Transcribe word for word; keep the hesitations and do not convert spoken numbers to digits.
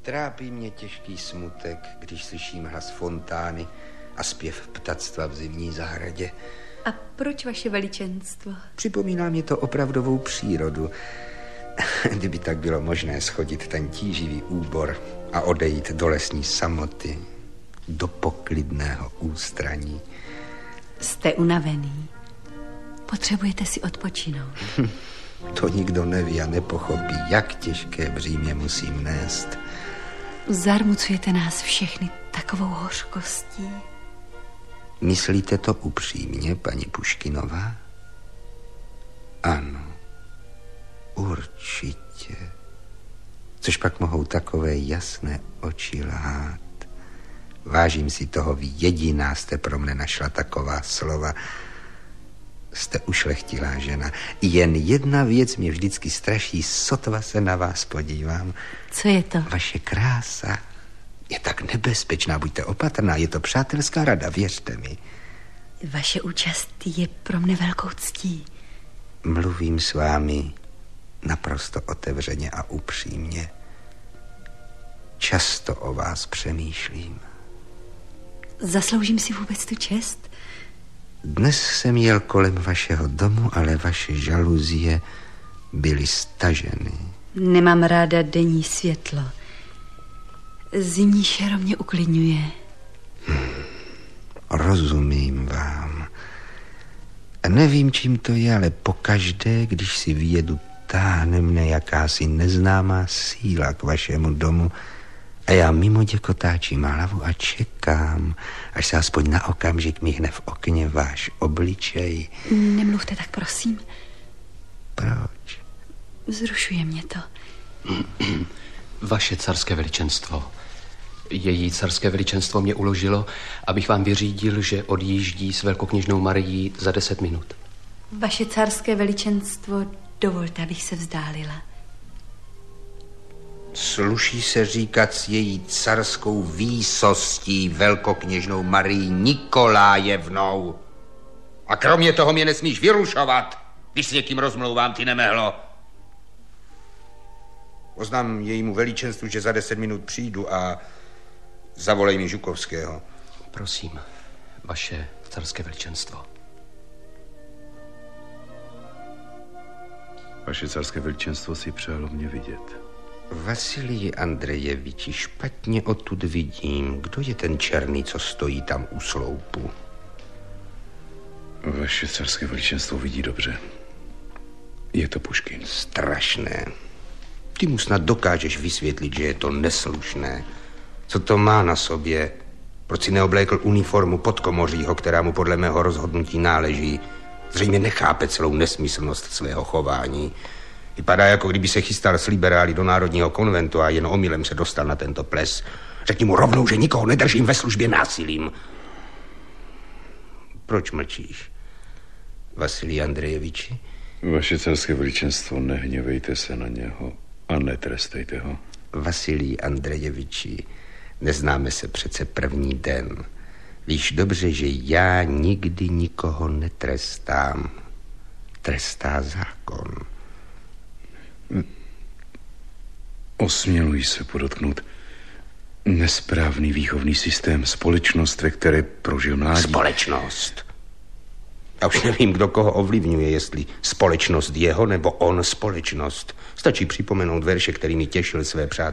Trápí mě těžký smutek, když slyším hlas fontány a zpěv ptactva v zimní zahradě. A proč, vaše veličenstvo? Připomíná mě to opravdovou přírodu. Kdyby tak bylo možné schodit ten tíživý úbor a odejít do lesní samoty, do poklidného ústraní. Jste unavený. Potřebujete si odpočinout. To nikdo neví a nepochopí, jak těžké břímě musím nést. Zarmucujete nás všechny takovou hořkostí. Myslíte to upřímně, paní Puškinová? Ano, určitě. Což pak mohou takové jasné oči lhát. Vážím si toho, vy jediná jste pro mne našla taková slova. Jste ušlechtilá žena. Jen jedna věc mě vždycky straší, sotva se na vás podívám. Co je to? Vaše krása je tak nebezpečná, buďte opatrná, je to přátelská rada, věřte mi. Vaše účast je pro mne velkou ctí. Mluvím s vámi naprosto otevřeně a upřímně. Často o vás přemýšlím. Zasloužím si vůbec tu čest? Dnes jsem jel kolem vašeho domu, ale vaše žaluzie byly staženy. Nemám ráda denní světlo. Zimní šero mě uklidňuje. Hmm, rozumím vám. Nevím, čím to je, ale pokaždé, když si vyjedu, táhne mne jakási neznámá síla k vašemu domu a já mimo děkotáčím hlavu a čekám, až se aspoň na okamžik mihne v okně váš obličej. Nemluvte tak, prosím. Proč? Vzrušuje mě to. Vaše carské veličenstvo. Její carské veličenstvo mě uložilo, abych vám vyřídil, že odjíždí s velkokněžnou Marií za deset minut. Vaše carské veličenstvo, dovolte, abych se vzdálila. Sluší se říkat s její carskou výsostí velkokněžnou Marií Nikolájevnou. A kromě toho mě nesmíš vyrušovat, když s někým rozmlouvám, ty nemehlo. Oznám jejímu veličenstvu, že za deset minut přijdu a zavolej mi Žukovského. Prosím, vaše carské veličenstvo. Vaše carské veličenstvo si přálo mě vidět. Vasiliji Andrejeviči, špatně odtud vidím. Kdo je ten černý, co stojí tam u sloupu? Vaše carské veličenstvo vidí dobře. Je to Puškin. Strašné. Ty mu snad dokážeš vysvětlit, že je to neslušné. Co to má na sobě? Proč si neoblékl uniformu podkomořího, která mu podle mého rozhodnutí náleží? Zřejmě nechápe celou nesmyslnost svého chování. Vypadá, jako kdyby se chystal s liberály do Národního konventu a jen omylem se dostal na tento ples. Řekni mu rovnou, že nikoho nedržím ve službě násilím. Proč mlčíš, Vasilij Andrejeviči? Vaše carské veličenstvo, nehněvejte se na něho a netrestejte ho. Vasilij Andrejeviči, neznáme se přece první den. Víš dobře, že já nikdy nikoho netrestám. Trestá zákon. Osměluji se podotknout. Nesprávný výchovný systém, společnost, ve které prožil mládí. Společnost? Já už nevím, kdo koho ovlivňuje, jestli společnost jeho nebo on společnost. Stačí připomenout verše, kterými těšil své přátelé.